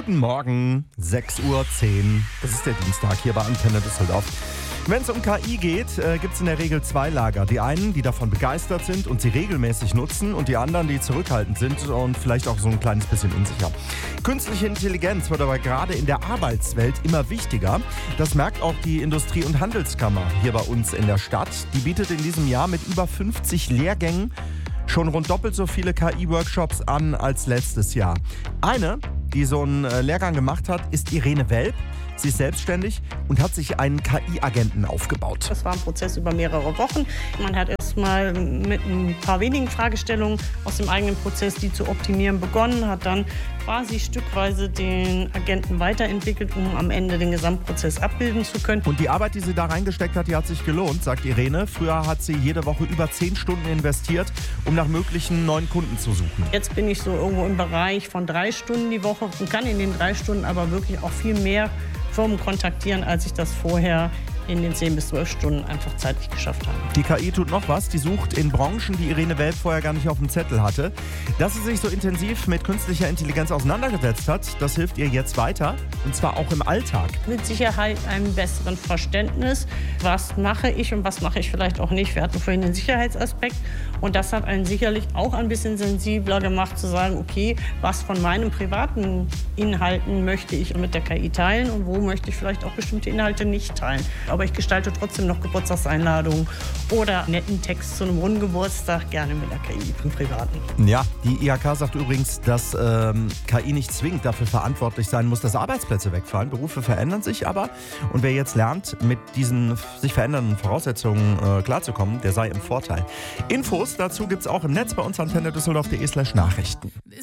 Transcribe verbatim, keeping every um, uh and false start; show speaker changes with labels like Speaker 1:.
Speaker 1: Guten Morgen, sechs Uhr zehn. Das ist der Dienstag hier bei Antenne Düsseldorf. Wenn es um K I geht, äh, gibt es in der Regel zwei Lager. Die einen, die davon begeistert sind und sie regelmäßig nutzen, und die anderen, die zurückhaltend sind und vielleicht auch so ein kleines bisschen unsicher. Künstliche Intelligenz wird aber gerade in der Arbeitswelt immer wichtiger. Das merkt auch die Industrie- und Handelskammer hier bei uns in der Stadt. Die bietet in diesem Jahr mit über fünfzig Lehrgängen schon rund doppelt so viele K I-Workshops an als letztes Jahr. Eine, die so einen Lehrgang gemacht hat, ist Irene Welp. Sie ist selbstständig und hat sich einen K I-Agenten aufgebaut.
Speaker 2: Das war ein Prozess über mehrere Wochen. Man hat erstmal mit ein paar wenigen Fragestellungen aus dem eigenen Prozess, die zu optimieren, begonnen, hat dann quasi stückweise den Agenten weiterentwickelt, um am Ende den Gesamtprozess abbilden zu können.
Speaker 1: Und die Arbeit, die sie da reingesteckt hat, die hat sich gelohnt, sagt Irene. Früher hat sie jede Woche über zehn Stunden investiert, um nach möglichen neuen Kunden zu suchen.
Speaker 2: Jetzt bin ich so irgendwo im Bereich von drei Stunden die Woche und kann in den drei Stunden aber wirklich auch viel mehr Firmen kontaktieren, als ich das vorher in den zehn bis zwölf Stunden einfach zeitlich geschafft habe.
Speaker 1: Die K I tut noch was. Die sucht in Branchen, die Irene Welp vorher gar nicht auf dem Zettel hatte. Dass sie sich so intensiv mit künstlicher Intelligenz auseinandergesetzt hat, das hilft ihr jetzt weiter. Und zwar auch im Alltag.
Speaker 2: Mit Sicherheit einem besseren Verständnis, was mache ich und was mache ich vielleicht auch nicht. Wir hatten vorhin den Sicherheitsaspekt und das hat einen sicherlich auch ein bisschen sensibler gemacht, zu sagen, okay, was von meinen privaten Inhalten möchte ich mit der K I teilen und wo möchte ich vielleicht auch bestimmte Inhalte nicht teilen. Aber ich gestalte trotzdem noch Geburtstagseinladungen oder netten Text zu einem runden Geburtstag gerne mit der K I im Privaten.
Speaker 1: Ja, die I H K sagt übrigens, dass ähm, K I nicht zwingend dafür verantwortlich sein muss, dass Arbeitsplätze wegfallen. Berufe verändern sich aber. Und wer jetzt lernt, mit diesen sich verändernden Voraussetzungen äh, klarzukommen, der sei im Vorteil. Infos dazu gibt es auch im Netz bei uns antenne düsseldorf punkt de slash Nachrichten.